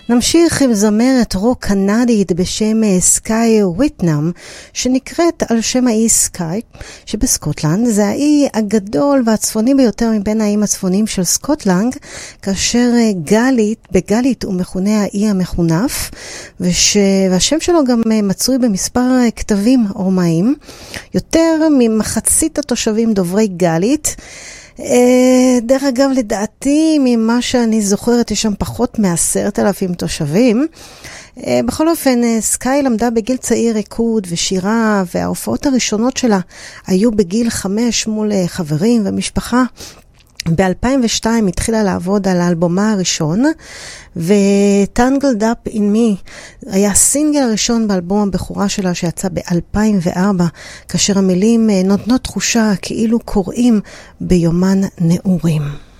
נמשיך עם זמרת רוק קנדית בשם סקאי וויטנאם, שנקראת על שם האי סקאי שבסקוטלנד. זה האי הגדול והצפוני ביותר מבין האיים הצפוניים של סקוטלנד, כאשר בגלית הוא מכונה האי המחונף, והשם שלו גם מצוי במספר כתבים רומאיים. יותר ממחצית התושבים דוברי גלית. דרך אגב, לדעתי, ממה שאני זוכרת, יש שם פחות מ10,000 תושבים. בכל אופן, סקאי למדה בגיל צעיר ריקוד ושירה, וההופעות הראשונות שלה היו בגיל 5 מול חברים ומשפחה. ב-2002 התחילה לעבוד על האלבומה הראשון, ו-Tangled Up in Me היה הסינגל הראשון באלבום הבכורה שלה שיצא ב-2004, כאשר המילים נותנות תחושה כאילו קוראים ביומן נעורים.